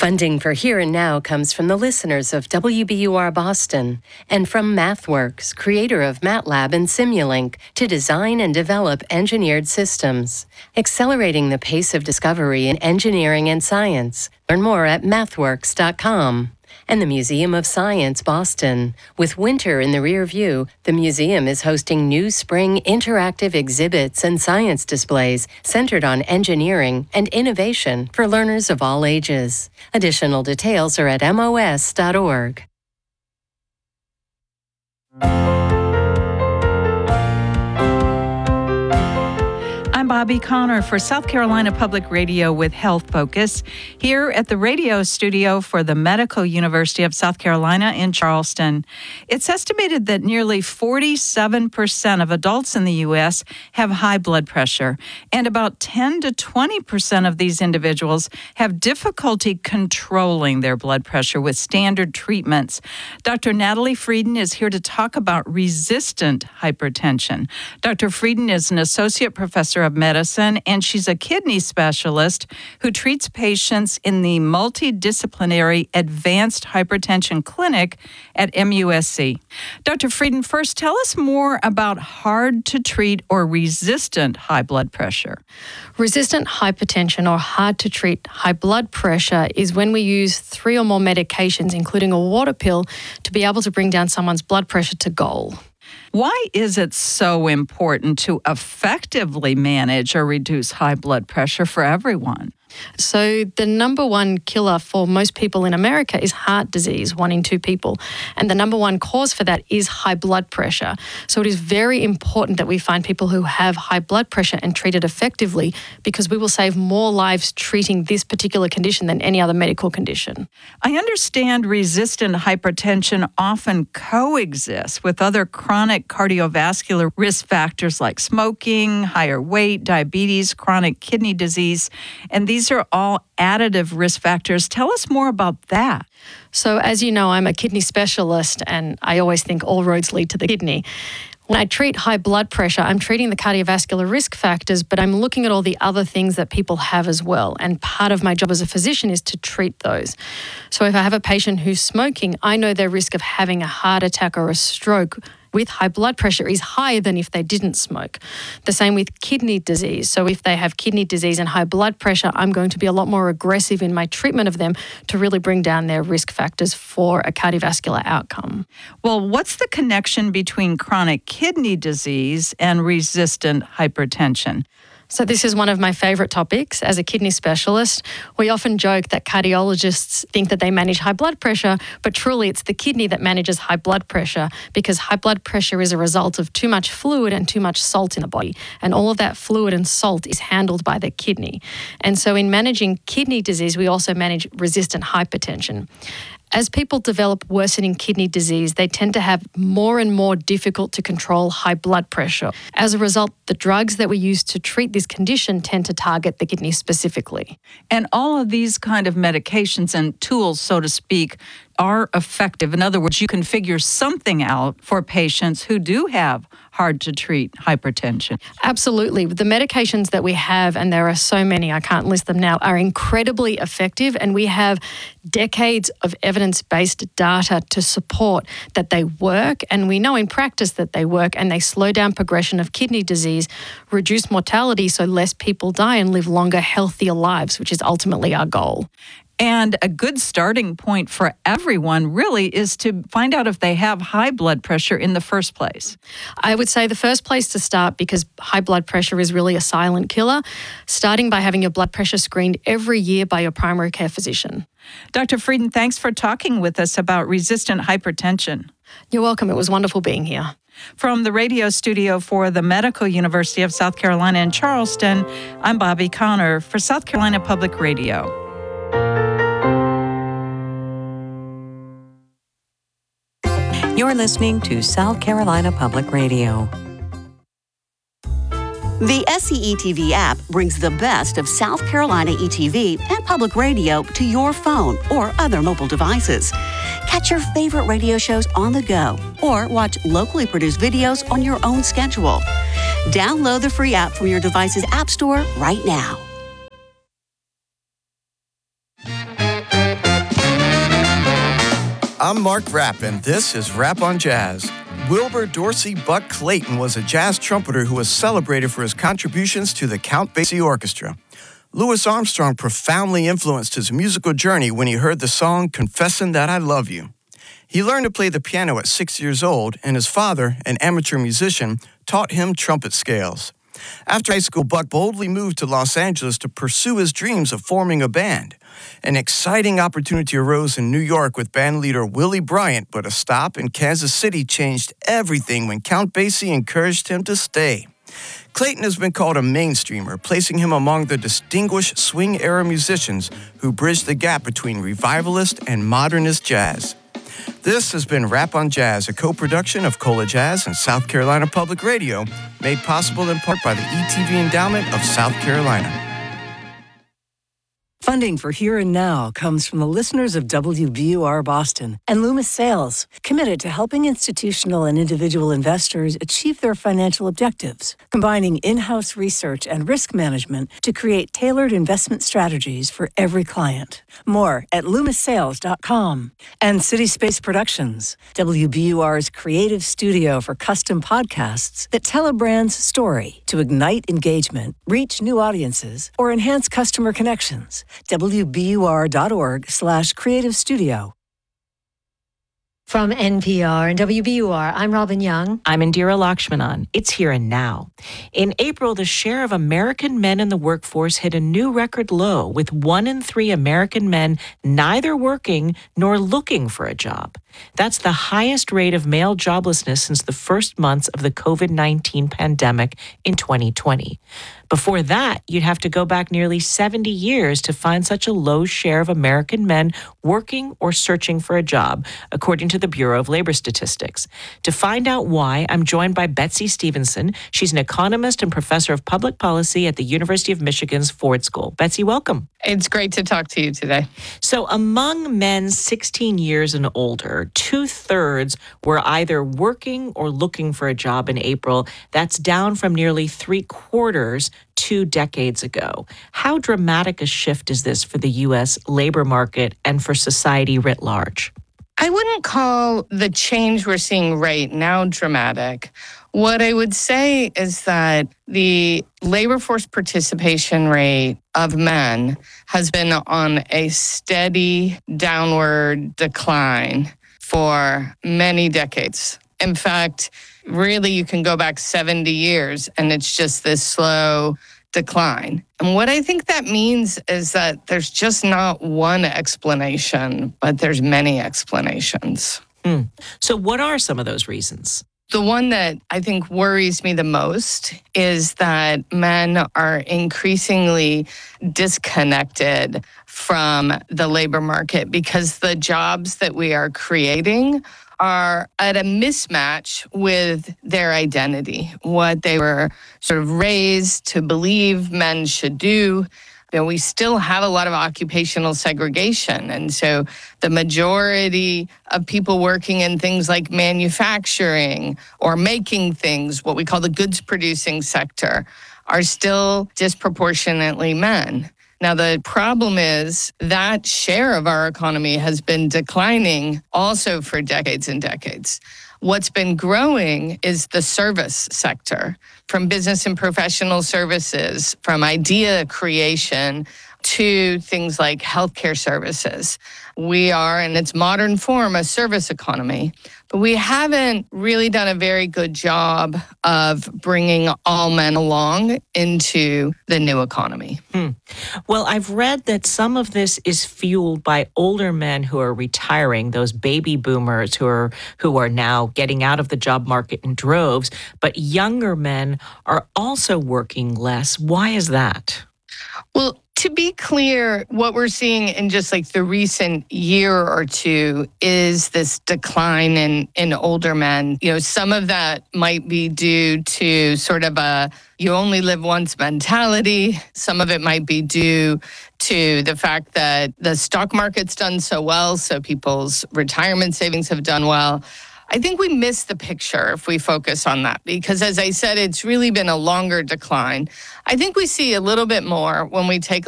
Funding for Here and Now comes from the listeners of WBUR Boston and from MathWorks, creator of MATLAB and Simulink, to design and develop engineered systems, accelerating the pace of discovery in engineering and science. Learn more at mathworks.com. And the Museum of Science, Boston. With winter in the rear view, the museum is hosting new spring interactive exhibits and science displays centered on engineering and innovation for learners of all ages. Additional details are at mos.org. I'm Bobby Connor for South Carolina Public Radio with Health Focus, here at the radio studio for the Medical University of South Carolina in Charleston. It's estimated that nearly 47% of adults in the U.S. have high blood pressure, and about 10 to 20% of these individuals have difficulty controlling their blood pressure with standard treatments. Dr. Natalie Frieden is here to talk about resistant hypertension. Dr. Frieden is an associate professor of medicine, and she's a kidney specialist who treats patients in the multidisciplinary advanced hypertension clinic at MUSC. Dr. Frieden, first tell us more about hard to treat or resistant high blood pressure. Resistant hypertension or hard to treat high blood pressure is when we use 3 or more medications, including a water pill, to be able to bring down someone's blood pressure to goal. Why is it so important to effectively manage or reduce high blood pressure for everyone? So the number one killer for most people in America is heart disease, 1 in 2 people. And the number one cause for that is high blood pressure. So it is very important that we find people who have high blood pressure and treat it effectively, because we will save more lives treating this particular condition than any other medical condition. I understand resistant hypertension often coexists with other chronic cardiovascular risk factors like smoking, higher weight, diabetes, chronic kidney disease, and these are all additive risk factors. Tell us more about that. So as you know, I'm a kidney specialist, and I always think all roads lead to the kidney. When I treat high blood pressure, I'm treating the cardiovascular risk factors, but I'm looking at all the other things that people have as well. And part of my job as a physician is to treat those. So if I have a patient who's smoking, I know their risk of having a heart attack or a stroke with high blood pressure is higher than if they didn't smoke. The same with kidney disease. So if they have kidney disease and high blood pressure, I'm going to be a lot more aggressive in my treatment of them to really bring down their risk factors for a cardiovascular outcome. Well, what's the connection between chronic kidney disease and resistant hypertension? So this is one of my favorite topics. As a kidney specialist, we often joke that cardiologists think that they manage high blood pressure, but truly it's the kidney that manages high blood pressure, because high blood pressure is a result of too much fluid and too much salt in the body. And all of that fluid and salt is handled by the kidney. And so in managing kidney disease, we also manage resistant hypertension. As people develop worsening kidney disease, they tend to have more and more difficult to control high blood pressure. As a result, the drugs that we use to treat this condition tend to target the kidney specifically. And all of these kind of medications and tools, so to speak, are effective. In other words, you can figure something out for patients who do have hard to treat hypertension. Absolutely. The medications that we have, and there are so many, I can't list them now, are incredibly effective, and we have decades of evidence-based data to support that they work, and we know in practice that they work, and they slow down progression of kidney disease, reduce mortality so less people die and live longer, healthier lives, which is ultimately our goal. And a good starting point for everyone really is to find out if they have high blood pressure in the first place. I would say the first place to start, because high blood pressure is really a silent killer, starting by having your blood pressure screened every year by your primary care physician. Dr. Frieden, thanks for talking with us about resistant hypertension. You're welcome. It was wonderful being here. From the radio studio for the Medical University of South Carolina in Charleston, I'm Bobby Connor for South Carolina Public Radio. You're listening to South Carolina Public Radio. The SCETV app brings the best of South Carolina ETV and public radio to your phone or other mobile devices. Catch your favorite radio shows on the go or watch locally produced videos on your own schedule. Download the free app from your device's app store right now. I'm Mark Rapp, and this is Rap on Jazz. Wilbur Dorsey Buck Clayton was a jazz trumpeter who was celebrated for his contributions to the Count Basie Orchestra. Louis Armstrong profoundly influenced his musical journey when he heard the song Confessin' That I Love You. He learned to play the piano at 6 years old, and his father, an amateur musician, taught him trumpet scales. After high school, Buck boldly moved to Los Angeles to pursue his dreams of forming a band. An exciting opportunity arose in New York with bandleader Willie Bryant, but a stop in Kansas City changed everything when Count Basie encouraged him to stay. Clayton has been called a mainstreamer, placing him among the distinguished swing-era musicians who bridged the gap between revivalist and modernist jazz. This has been Rap on Jazz, a co-production of Cola Jazz and South Carolina Public Radio, made possible in part by the ETV Endowment of South Carolina. Funding for Here and Now comes from the listeners of WBUR Boston and Loomis Sales, committed to helping institutional and individual investors achieve their financial objectives, combining in-house research and risk management to create tailored investment strategies for every client. More at LoomisSales.com. And City Space Productions, WBUR's creative studio for custom podcasts that tell a brand's story to ignite engagement, reach new audiences, or enhance customer connections. WBUR.org/creative studio. From NPR and WBUR, I'm Robin Young. I'm Indira Lakshmanan. It's Here and Now. In April, the share of American men in the workforce hit a new record low, with 1 in 3 American men neither working nor looking for a job. That's the highest rate of male joblessness since the first months of the COVID-19 pandemic in 2020. Before that, you'd have to go back nearly 70 years to find such a low share of American men working or searching for a job, according to the Bureau of Labor Statistics. To find out why, I'm joined by Betsy Stevenson. She's an economist and professor of public policy at the University of Michigan's Ford School. Betsy, welcome. It's great to talk to you today. So among men 16 years and older, 2/3 were either working or looking for a job in April. That's down from nearly 3/4 2 decades ago. How dramatic a shift is this for the U.S. labor market and for society writ large? I wouldn't call the change we're seeing right now dramatic. What I would say is that the labor force participation rate of men has been on a steady downward decline for many decades. In fact, really, you can go back 70 years and it's just this slow decline. And what I think that means is that there's just not one explanation, but there's many explanations. So what are some of those reasons? The one that I think worries me the most is that men are increasingly disconnected from the labor market because the jobs that we are creating are at a mismatch with their identity, what they were sort of raised to believe men should do. You know, we still have a lot of occupational segregation. And so the majority of people working in things like manufacturing or making things, what we call the goods producing sector, are still disproportionately men. Now, the problem is that share of our economy has been declining also for decades and decades. What's been growing is the service sector, from business and professional services, from idea creation to things like healthcare services. We are, in its modern form, a service economy, but we haven't really done a very good job of bringing all men along into the new economy. Well, I've read that some of this is fueled by older men who are retiring, those baby boomers who are now getting out of the job market in droves, but younger men are also working less. Why is that? Well, to be clear, what we're seeing in just like the recent year or two is this decline in older men. You know, some of that might be due to sort of a you only live once mentality. Some of it might be due to the fact that the stock market's done so well, so people's retirement savings have done well. I think we miss the picture if we focus on that because, as I said, it's really been a longer decline. I think we see a little bit more when we take